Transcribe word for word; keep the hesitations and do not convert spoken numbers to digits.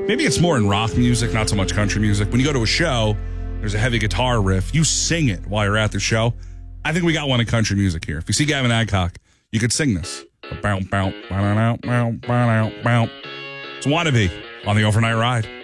maybe it's more in rock music, not so much country music. When you go to a show, there's a heavy guitar riff. You sing it while you're at the show. I think we got one in country music here. If you see Gavin Adcock, you could sing this. It's Wannabe on the Overnight Ride.